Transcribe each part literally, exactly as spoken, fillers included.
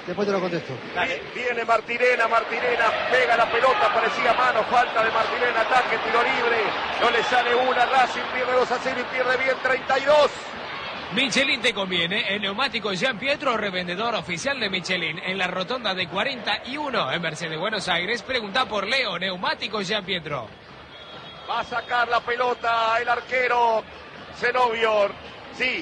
después te lo contesto. Dale. Viene Martirena, Martirena pega la pelota, parecía mano, falta de Martirena, ataque, tiro libre, no le sale una, Racing pierde dos a cero y pierde bien treinta y dos. Michelin te conviene, el neumático Jean Pietro, revendedor oficial de Michelin, en la rotonda de cuarenta y uno en Mercedes Buenos Aires. Pregunta por Leo, neumático Jean Pietro. Va a sacar la pelota el arquero Zenobio, sí.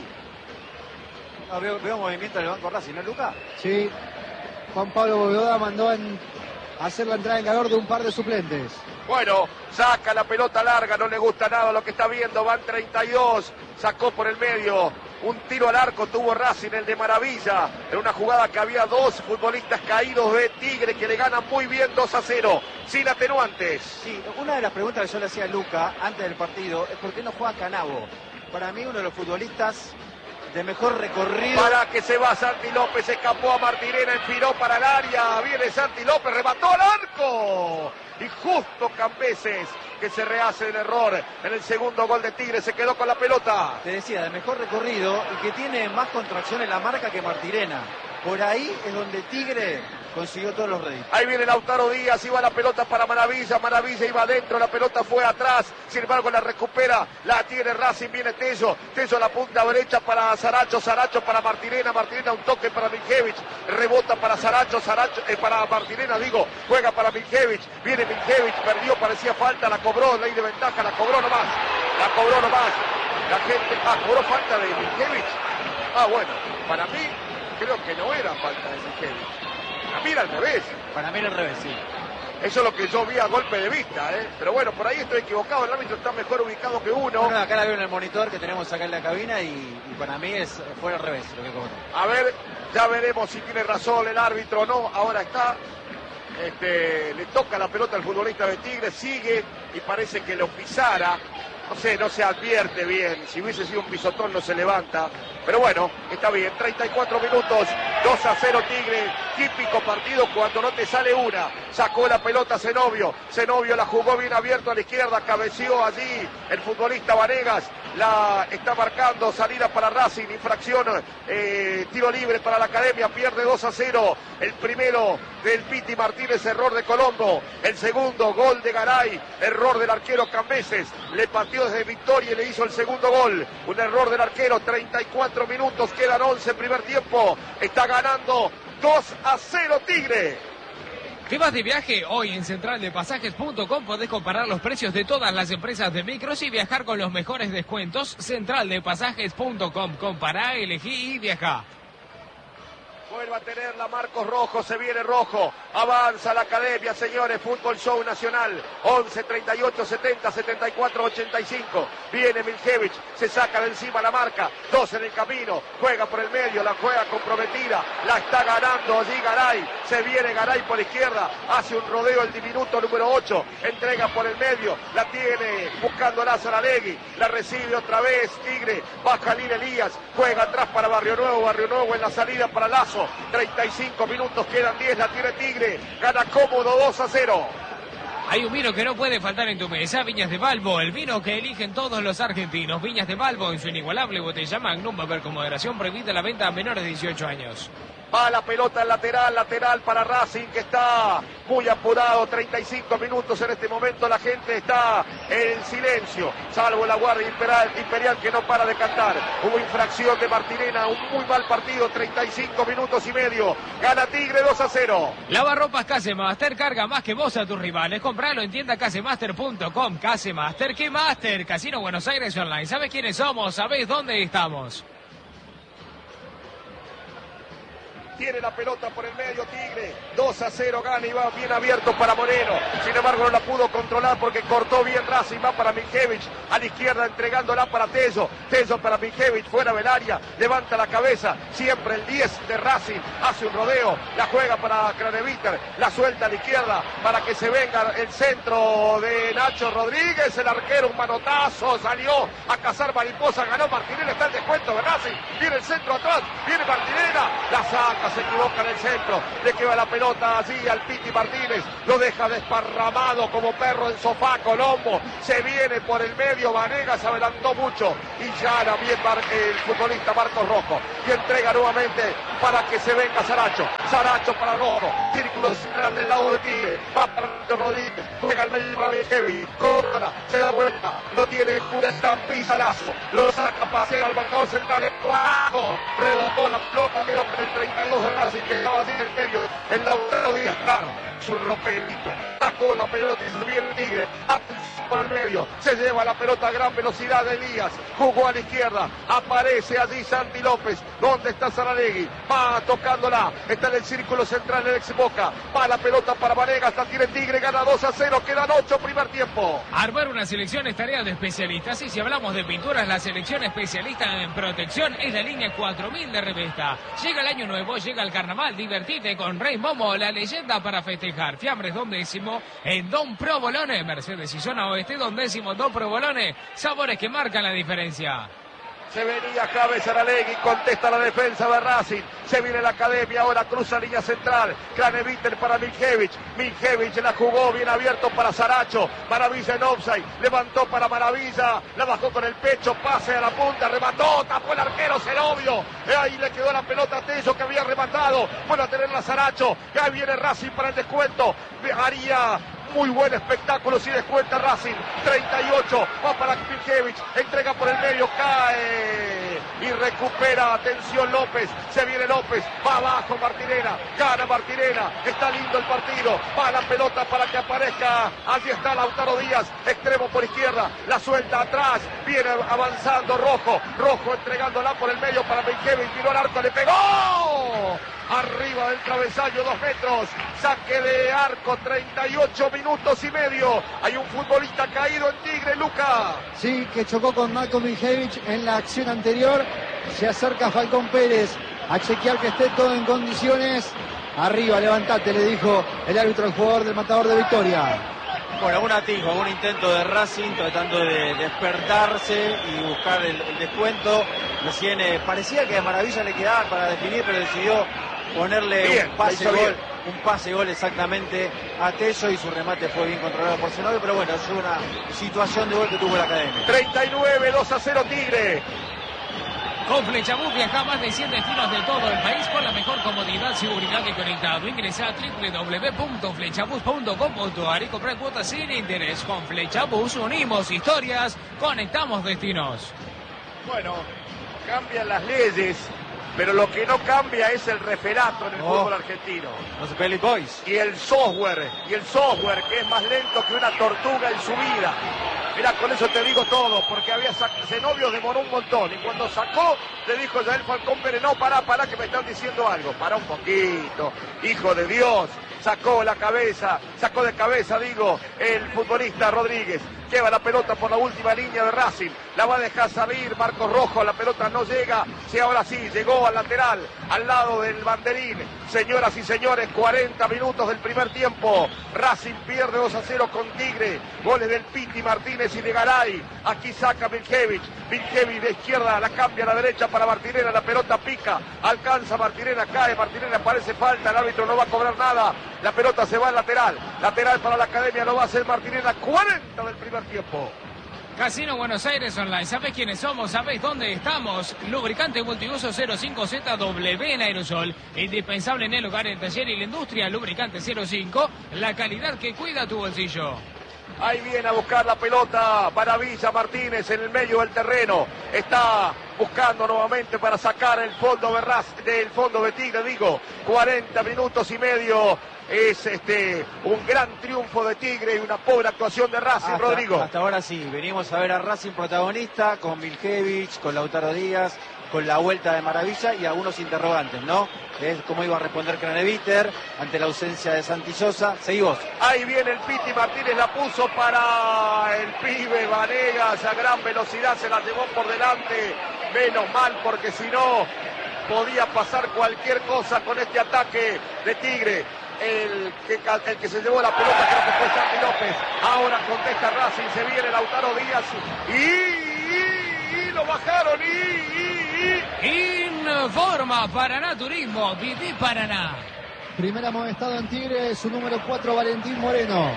No, veo, veo movimiento en el banco Racing, ¿no, Luca? Sí, Juan Pablo Bóveda mandó en hacer la entrada en calor de un par de suplentes. Bueno, saca la pelota larga, no le gusta nada lo que está viendo, van treinta y dos, sacó por el medio, un tiro al arco tuvo Racing, el de Maravilla, en una jugada que había dos futbolistas caídos de Tigre que le ganan muy bien dos a cero, sin atenuantes. Sí, una de las preguntas que yo le hacía a Luca antes del partido es por qué no juega Canavo. Para mí uno de los futbolistas de mejor recorrido. Para que se va Santi López, escapó a Martirena, enfiló para el área, viene Santi López, remató al arco. Y justo Cambeses, que se rehace el error en el segundo gol de Tigre, se quedó con la pelota. Te decía, de mejor recorrido y que tiene más contracción en la marca que Martirena. Por ahí es donde Tigre consiguió todos los réditos. Ahí viene Lautaro Díaz, iba la pelota para Maravilla, Maravilla iba adentro, la pelota fue atrás, sin embargo la recupera, la tiene Racing, viene Tello, Tello a la punta derecha para Saracho, Saracho para Martirena, Martirena un toque para Miljevich, rebota para Saracho, Saracho, eh, para Martirena digo, juega para Miljevich, viene Miljevich, perdió, parecía falta, la cobró, ley de ventaja, la cobró nomás, la cobró nomás, la gente, ah, cobró falta de Miljevich, ah bueno, para mí creo que no era falta de Miljevich. Para mí era al revés. Para mí era al revés, sí. Eso es lo que yo vi a golpe de vista, ¿eh? Pero bueno, por ahí estoy equivocado, el árbitro está mejor ubicado que uno. Bueno, acá la veo en el monitor que tenemos acá en la cabina y, y para mí es fue al revés lo que cobró. A ver, ya veremos si tiene razón el árbitro o no. Ahora está, este, le toca la pelota al futbolista de Tigre, sigue y parece que lo pisara. No sé, no se advierte bien. Si hubiese sido un pisotón no se levanta. Pero bueno, está bien. treinta y cuatro minutos, dos a cero Tigre. Típico partido cuando no te sale una. Sacó la pelota Zenobio. Zenobio la jugó bien abierto a la izquierda. Cabeció allí el futbolista Vanegas. La está marcando. Salida para Racing. Infracción. Eh, tiro libre para la Academia. Pierde dos a cero. El primero del Piti Martínez. Error de Colombo. El segundo, gol de Garay. Error del arquero Cambeses. Le pateó desde Victoria y le hizo el segundo gol. Un error del arquero. treinta y cuatro minutos. Quedan once primer tiempo. Está ganando dos a cero Tigre. ¿Te vas de viaje? Hoy en central de pasajes punto com podés comparar los precios de todas las empresas de micros y viajar con los mejores descuentos. central de pasajes punto com. Compará, elegí y viajá. Vuelve a tenerla Marcos Rojo, se viene Rojo, avanza la Academia, señores, Fútbol Show Nacional, once, treinta y ocho, setenta, setenta y cuatro, ochenta y cinco, viene Miljevich, se saca de encima la marca, dos en el camino, juega por el medio, la juega comprometida, la está ganando allí Garay, se viene Garay por la izquierda, hace un rodeo el diminuto número ocho, entrega por el medio, la tiene buscando Lázaro Alegui, la recibe otra vez Tigre, va Jalil Elías, juega atrás para Barrio Nuevo, Barrio Nuevo en la salida para Lazo, treinta y cinco minutos, quedan diez, la tiene Tigre, gana cómodo dos a cero. Hay un vino que no puede faltar en tu mesa, Viñas de Balbo, el vino que eligen todos los argentinos. Viñas de Balbo en su inigualable botella Magnum, beber con moderación, prohibida la venta a menores de dieciocho años. Va la pelota en lateral, lateral para Racing que está muy apurado, treinta y cinco minutos en este momento, la gente está en silencio, salvo la Guardia Imperial, Imperial que no para de cantar. Hubo infracción de Martirena, un muy mal partido, treinta y cinco minutos y medio, gana Tigre dos a cero. Lavarropas Casemaster, carga más que vos a tus rivales, compralo en tienda casemaster punto com. Casemaster, ¿qué Master? Casino Buenos Aires Online. ¿Sabés quiénes somos? ¿Sabés dónde estamos? Tiene la pelota por el medio Tigre, dos a cero gana y va bien abierto para Moreno, sin embargo no la pudo controlar porque cortó bien Racing, va para Miljevich, a la izquierda entregándola para Tello, Tello para Miljevich, fuera del área, levanta la cabeza, siempre el diez de Racing, hace un rodeo, la juega para Craneviter, la suelta a la izquierda para que se venga el centro de Nacho Rodríguez, el arquero un manotazo, salió a cazar mariposa, ganó Martinelli, está el descuento de Racing, viene el centro atrás, viene Martinelli, la saca Boca se equivoca en el centro, le queda la pelota allí al Piti Martínez, lo deja desparramado como perro en sofá. Colombo se viene por el medio, Vanegas se adelantó mucho y ya era bien el futbolista Marcos Rojo, y entrega nuevamente para que se venga Saracho. Saracho para Rojo, círculo central del lado de Tigre, va para Rodríguez, juega al medio para Heavy, corta, se da vuelta, lo tiene Julián Pizalazo, lo saca, pasea al marcador central, abajo, rebotó la pelota, pero con el treinta y dos de Racing que estaba así en el medio, el Lautaro Díaz, claro, su rompelito, sacó la pelota y se viene el Tigre, por el medio, se lleva la pelota a gran velocidad de Elías, jugó a la izquierda, aparece allí Santi López, ¿dónde está Saralegui? Va tocándola, está en el círculo central del ex Boca, va la pelota para Vanegas, la tiene Tigre, gana dos a cero, quedan ocho primer tiempo. Armar una selección es tarea de especialistas, y si hablamos de pinturas, la selección especialista en protección es la línea cuatro mil de Revesta. Llega el año nuevo, llega el carnaval, divertite con Rey Momo, la leyenda para festejar. Fiambres Don Décimo en Don Provolone, Mercedes y zona oeste, Don Décimo, Don Provolone, sabores que marcan la diferencia. Se venía Javes Saralegui, contesta la defensa de Racing, se viene la academia, ahora cruza línea central, Kraneviter para Miljevich, Miljevich la jugó bien abierto para Saracho, Maravilla en offside, levantó para Maravilla, la bajó con el pecho, pase a la punta, remató, tapó el arquero Cenobio, ahí le quedó la pelota a Tello que había rematado, bueno a tenerla Saracho, y ahí viene Racing para el descuento, haría muy buen espectáculo si descuenta Racing, treinta y ocho, va para Miljevich, entrega por el medio, cae y recupera, atención López, se viene López, va abajo Martinena, gana Martinena, está lindo el partido, va la pelota para que aparezca, allí está Lautaro Díaz, extremo por izquierda, la suelta atrás, viene avanzando Rojo, Rojo entregándola por el medio para Miljevich, tiró al arco, le pegó, arriba del travesaño, dos metros, saque de arco, treinta y ocho minutos y medio, hay un futbolista caído en Tigre, Luca. Sí, que chocó con Marco Miljevich en la acción anterior, se acerca Falcón Pérez a chequear que esté todo en condiciones, arriba, levantate, le dijo el árbitro al jugador del Matador de Victoria. Bueno, un atisbo, un intento de Racing tratando de despertarse y buscar el, el descuento. Recién eh, parecía que a Maravilla le quedaba para definir, pero decidió ponerle bien, un pase gol, bien. un pase gol exactamente a Tello y su remate fue bien controlado por Zenobio, pero bueno, es una situación de gol que tuvo la academia. treinta y nueve, dos a cero Tigre. Con Flechabús viaja a más de cien destinos de todo el país con la mejor comodidad, seguridad y conectado. Ingresa a doble u doble u doble u punto flechabús punto com punto a r y compra cuotas sin interés. Con Flechabús unimos historias, conectamos destinos. Bueno, cambian las leyes, pero lo que no cambia es el referato en el Oh. fútbol argentino. Los Pelly Boys. Y el software, y el software que es más lento que una tortuga en su vida. Mira, con eso te digo todo, porque había sacado, Zenobio demoró un montón, y cuando sacó, le dijo Yael Falcón Pérez, no, pará, pará, que me están diciendo algo, pará un poquito, hijo de Dios, sacó la cabeza, sacó de cabeza, digo, el futbolista Rodríguez, lleva la pelota por la última línea de Racing, la va a dejar salir Marcos Rojo, la pelota no llega, sí, ahora sí, llegó al lateral, al lado del banderín, señoras y señores, cuarenta minutos del primer tiempo, Racing pierde dos a cero con Tigre, goles del Piti Martínez y de Garay, aquí saca Miljevich, Miljevich de izquierda, la cambia a la derecha para Martinena, la pelota pica, alcanza Martinena, cae, Martinena parece falta, el árbitro no va a cobrar nada, la pelota se va al lateral, lateral para la academia, lo va a hacer Martinena, cuarenta del primer tiempo. Casino Buenos Aires Online, ¿sabés quiénes somos? ¿Sabés dónde estamos? Lubricante multiuso cero cinco Z W en aerosol, indispensable en el hogar, el taller y la industria. Lubricante cero cinco, la calidad que cuida tu bolsillo. Ahí viene a buscar la pelota Maravilla Martínez en el medio del terreno. Está buscando nuevamente para sacar el fondo de Raz, del fondo de Tigre, digo. cuarenta minutos y medio. Es este un gran triunfo de Tigre y una pobre actuación de Racing, hasta, Rodrigo. Hasta ahora sí, venimos a ver a Racing protagonista con Miljevich, con Lautaro Díaz, con la vuelta de Maravilla y algunos interrogantes, ¿no? Es cómo iba a responder Kraneviter ante la ausencia de Santi Sosa. Seguimos. Ahí viene el Piti Martínez, la puso para el pibe Vanegas a gran velocidad, se la llevó por delante. Menos mal, porque si no podía pasar cualquier cosa con este ataque de Tigre. El que, el que se llevó la pelota creo que fue Santi López. Ahora contesta Racing, se viene Lautaro Díaz y, y, y lo bajaron y, y, y. Forma Paraná Turismo, viví Paraná. Primer amonestado en Tigre, su número cuatro, Valentín Moreno.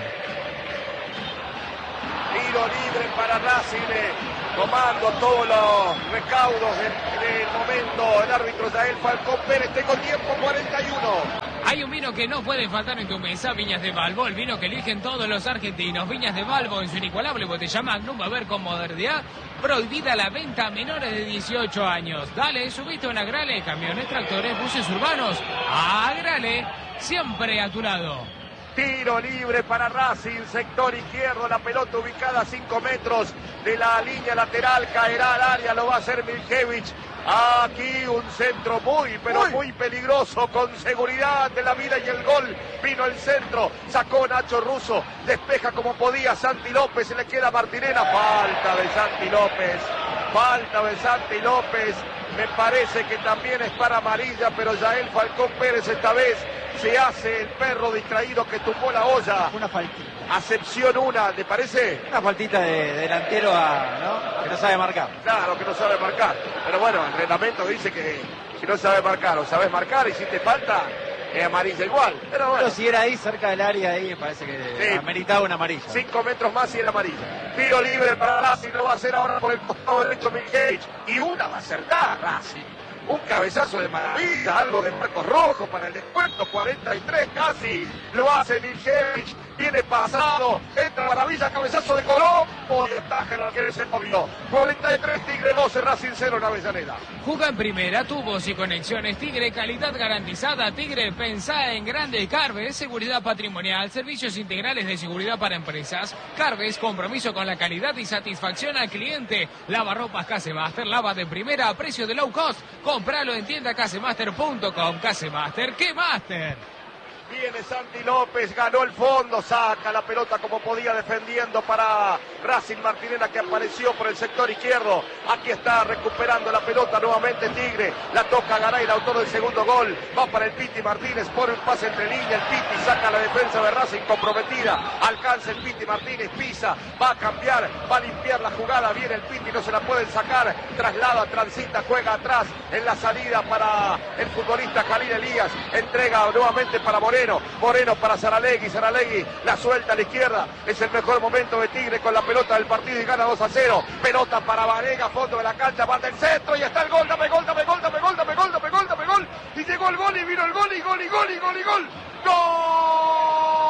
Tiro libre para Racing, eh, tomando todos los recaudos del, del momento. El árbitro Yael Falcón Pérez, tengo tiempo cuarenta y uno. Hay un vino que no puede faltar en tu mesa, Viñas de Balbo, el vino que eligen todos los argentinos. Viñas de Balbo en su inigualable botella Magnum, va a ver con modernidad. Prohibida la venta a menores de dieciocho años. Dale, subiste a una Agrale, camiones, tractores, buses urbanos. Agrale, siempre a tu lado. Tiro libre para Racing, sector izquierdo, la pelota ubicada a cinco metros de la línea lateral, caerá al área, lo va a hacer Miljevich. Aquí un centro muy, pero Uy. muy peligroso, con seguridad de la vida y el gol. Vino el centro, sacó Nacho Russo, despeja como podía Santi López, se le queda a Martinena. Falta de Santi López, falta de Santi López. Me parece que también es para amarilla, pero Yael Falcón Pérez esta vez se hace el perro distraído que tumbó la olla. Una faltita. Acepción una, ¿te parece? Una faltita de, de delantero a, ¿no? que no sabe marcar. Claro, que no sabe marcar. Pero bueno, el reglamento dice que si no sabe marcar o sabes marcar y si te falta, es amarilla igual. Pero bueno. Pero si era ahí, cerca del área, ahí me parece que sí, ameritaba una amarilla. Cinco metros más y era amarilla. Tiro libre para Racing, lo va a hacer ahora por el costado derecho Miljevich. Y una va a acertar Racing. Un cabezazo de maravilla, algo de marco rojo para el descuento, cuarenta y tres casi, lo hace Miljevich, viene pasado, entra maravilla, cabezazo de Colombo, y ataja el arquero, se movió. cuarenta y tres Tigre doce, Racing cero en Avellaneda. Juega en primera, tubos y conexiones Tigre, calidad garantizada. Tigre, pensá en grande. Carves, seguridad patrimonial, servicios integrales de seguridad para empresas. Carves, compromiso con la calidad y satisfacción al cliente. Lavarropas Casemaster, lava de primera a precio de low cost. Compralo en tienda casemaster punto com. Casemaster, ¿qué Master? Viene Santi López, ganó el fondo, saca la pelota como podía defendiendo para Racing Martinena, que apareció por el sector izquierdo. Aquí está recuperando la pelota nuevamente Tigre, la toca Garay, el autor del segundo gol, va para el Piti Martínez, pone un pase entre líneas, el Piti saca la defensa de Racing comprometida, alcanza el Piti Martínez, pisa, va a cambiar, va a limpiar la jugada, viene el Piti, no se la pueden sacar, traslada, transita, juega atrás en la salida para el futbolista Jalil Elías, entrega nuevamente para Moreno. Moreno para Saralegui, Saralegui la suelta a la izquierda, es el mejor momento de Tigre con la pelota del partido y gana dos a cero, pelota para Vanega, fondo de la cancha, va del centro y está el gol, dame gol, dame gol, dame gol, dame gol, dame gol, dame gol, y llegó el gol y vino el gol y gol y gol y gol y gol, ¡gol!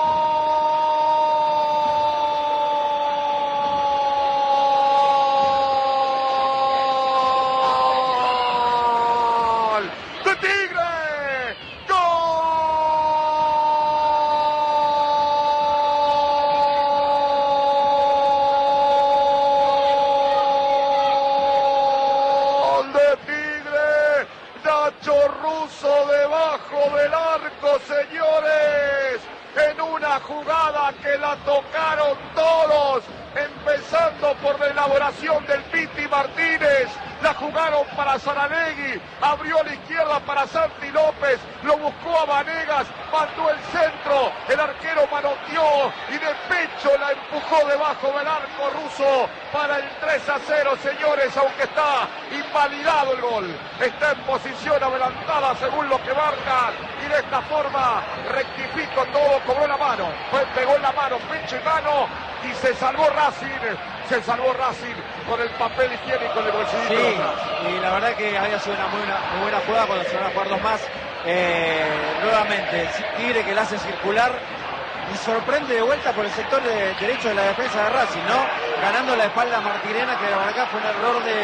Señores, en una jugada que la tocaron todos, empezando por la elaboración del Piti Martínez, la jugaron para Saralegui, abrió la izquierda para Santi López, lo buscó a Vanegas, mandó el centro, el arquero manoteó y de pecho la empujó debajo del arco Russo para el tres a cero, señores, aunque está invalidado el gol, está en posición adelantada según lo que marcan, y de esta forma rectificó todo, cobró la mano, fue, pegó en la mano, pecho y mano, y se salvó Racing, se salvó Racing con el papel higiénico en el bolsillito. Sí, y la verdad que había sido una muy buena, muy buena jugada cuando se van a jugar dos más. Eh, nuevamente, Tigre que la hace circular y sorprende de vuelta por el sector de derecho de la defensa de Racing, ¿no? Ganando la espalda a Martirena, que la verdad acá fue un error de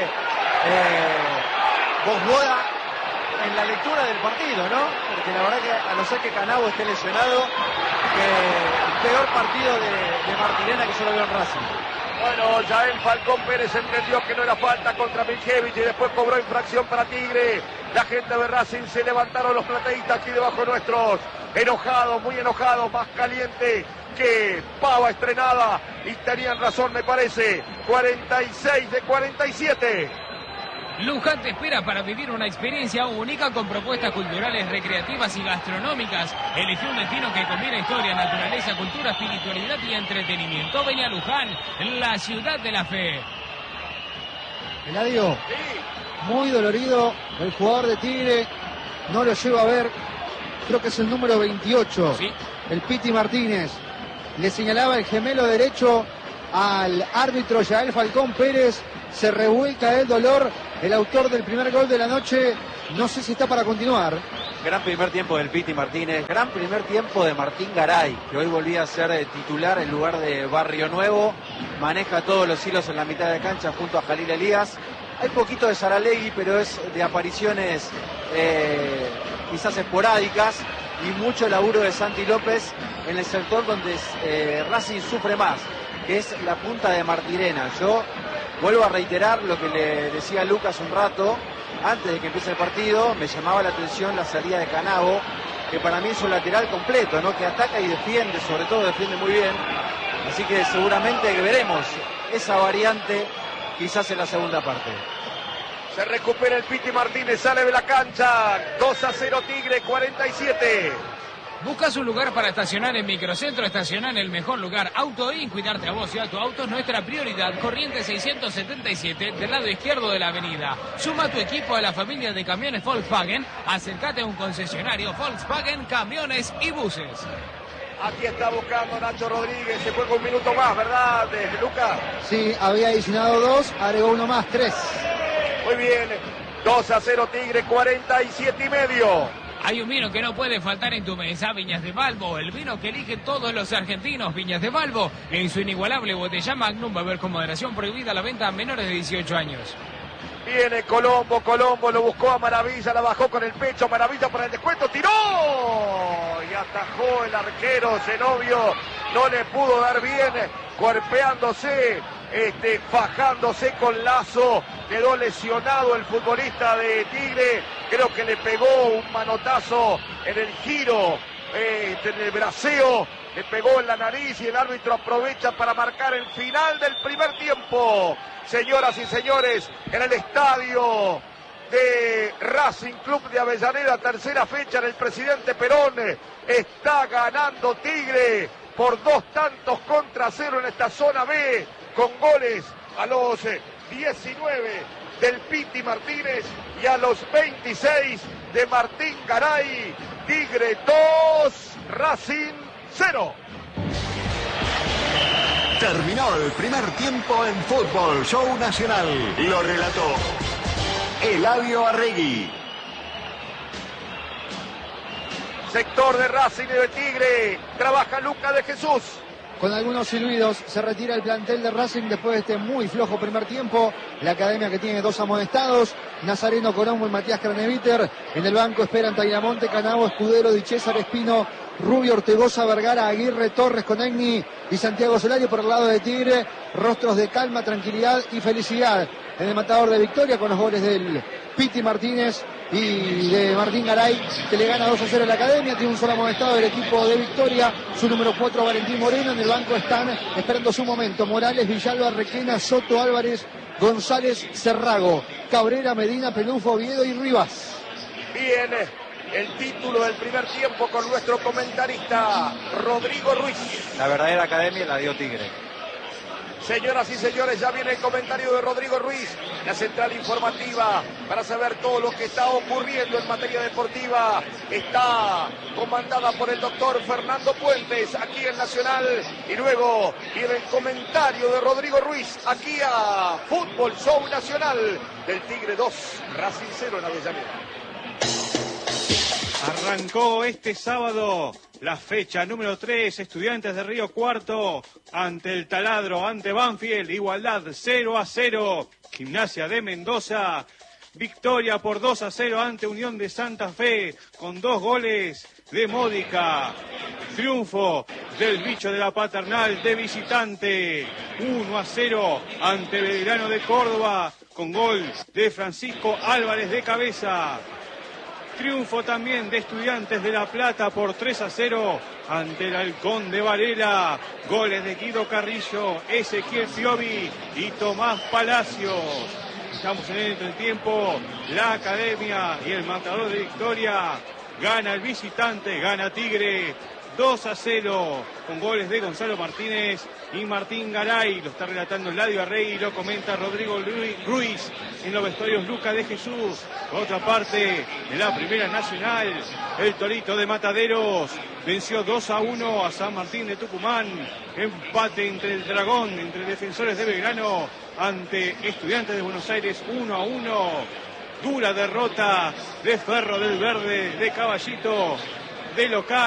eh, Bosboda en la lectura del partido, ¿no? Porque la verdad que a no ser que Canabo esté lesionado, eh, el peor partido de, de Martirena que yo lo veo en Racing. Bueno, Yael Falcón Pérez entendió que no era falta contra Miljevich y después cobró infracción para Tigre. La gente de Racing se levantaron los plateístas aquí debajo nuestros. Enojados, muy enojados, más caliente que pava estrenada. Y tenían razón, me parece. cuarenta y seis de cuarenta y siete. Luján te espera para vivir una experiencia única con propuestas culturales, recreativas y gastronómicas. Elegí un destino que combina historia, naturaleza, cultura, espiritualidad y entretenimiento. Ven a Luján, la ciudad de la fe. Eladio, Sí. muy dolorido el jugador de Tigre. No lo llevo a ver. Creo que es el número veintiocho. Sí. El Piti Martínez. Le señalaba el gemelo derecho al árbitro Yael Falcón Pérez. Se revuelca el dolor. El autor del primer gol de la noche, no sé si está para continuar. Gran primer tiempo del Piti Martínez. Gran primer tiempo de Martín Garay, que hoy volvía a ser titular en lugar de Barrio Nuevo. Maneja todos los hilos en la mitad de cancha junto a Jalil Elías. Hay poquito de Saralegui, pero es de apariciones eh, quizás esporádicas, y mucho laburo de Santi López en el sector donde eh, Racing sufre más, que es la punta de Martirena. Yo vuelvo a reiterar lo que le decía a Lucas un rato, antes de que empiece el partido. Me llamaba la atención la salida de Canavo, que para mí es un lateral completo, ¿no? Que ataca y defiende, sobre todo defiende muy bien. Así que seguramente que veremos esa variante quizás en la segunda parte. Se recupera el Piti Martínez, sale de la cancha. dos a cero Tigre, cuarenta y siete. ¿Buscas un lugar para estacionar en Microcentro? Estacionar en el mejor lugar. Auto In, cuidarte a vos y a tu auto es nuestra prioridad. Corrientes seiscientos setenta y siete, del lado izquierdo de la avenida. Suma tu equipo a la familia de camiones Volkswagen. Acércate a un concesionario Volkswagen, camiones y buses. Aquí está buscando Nacho Rodríguez. Se juega un minuto más, ¿verdad, Lucas? Sí, había adicionado dos, agregó uno más, tres. Muy bien. dos a cero Tigre, cuarenta y siete y medio. Hay un vino que no puede faltar en tu mesa, Viñas de Valvo, el vino que eligen todos los argentinos. Viñas de Valvo, en su inigualable botella Magnum, beber con moderación, prohibida la venta a menores de dieciocho años. Viene Colombo, Colombo lo buscó a Maravilla, la bajó con el pecho, Maravilla para el descuento, tiró y atajó el arquero Zenobio, no le pudo dar bien, cuerpeándose, este, fajándose con Lazo, quedó lesionado el futbolista de Tigre, creo que le pegó un manotazo en el giro, eh, en el braceo, le pegó en la nariz y el árbitro aprovecha para marcar el final del primer tiempo. Señoras y señores, en el estadio de Racing Club de Avellaneda, tercera fecha en el Presidente Perón, está ganando Tigre por dos tantos contra cero en esta zona B, con goles a los diecinueve del Piti Martínez y a los veintiséis de Martín Garay. Tigre dos, Racing cero. Terminó el primer tiempo en Fútbol Show Nacional. Lo relató Eladio Arregui. Sector de Racing y de Tigre. Trabaja Lucas de Jesús. Con algunos silbidos se retira el plantel de Racing después de este muy flojo primer tiempo. La academia que tiene dos amonestados, Nazareno Colombo y Matías Craneviter. En el banco esperan Tairamonte, Canavo, Escudero, Di César, Espino, Rubio, Ortegoza, Vergara, Aguirre, Torres, Conegni y Santiago Solari. Por el lado de Tigre, rostros de calma, tranquilidad y felicidad en el matador de Victoria, con los goles del Piti Martínez y de Martín Garay, que le gana dos a cero a la academia. Tiene un solo amonestado del equipo de Victoria, su número cuatro, Valentín Moreno. En el banco están esperando su momento Morales, Villalba, Requena, Soto, Álvarez, González, Cerrago, Cabrera, Medina, Pelufo, Oviedo y Rivas. Bien, el título del primer tiempo con nuestro comentarista Rodrigo Ruiz. La verdadera academia la dio Tigre. Señoras y señores, ya viene el comentario de Rodrigo Ruiz, la central informativa, para saber todo lo que está ocurriendo en materia deportiva. Está comandada por el doctor Fernando Puentes, aquí en Nacional. Y luego viene el comentario de Rodrigo Ruiz, aquí a Fútbol Show Nacional, del Tigre dos, Racing cero en Avellaneda. Arrancó este sábado la fecha número tres, Estudiantes de Río Cuarto ante el Taladro, ante Banfield, igualdad cero a cero. Gimnasia de Mendoza, victoria por dos a cero ante Unión de Santa Fe, con dos goles de Módica. Triunfo del Bicho de la Paternal de visitante, uno a cero ante Belgrano de Córdoba, con gol de Francisco Álvarez de cabeza. Triunfo también de Estudiantes de La Plata por tres a cero ante el Halcón de Varela. Goles de Guido Carrillo, Ezequiel Piovi y Tomás Palacios. Estamos en el entretiempo. La academia y el matador de Victoria Gana el visitante, gana Tigre. dos a cero, con goles de Gonzalo Martínez y Martín Garay. Lo está relatando Eladio Arregui y lo comenta Rodrigo Ruiz. En los vestuarios, Luca de Jesús. Por otra parte, de la Primera Nacional, el Torito de Mataderos venció dos a uno a San Martín de Tucumán. Empate entre el Dragón, entre Defensores de Belgrano, ante Estudiantes de Buenos Aires, uno a uno. Dura derrota de Ferro del Verde, de Caballito, de local.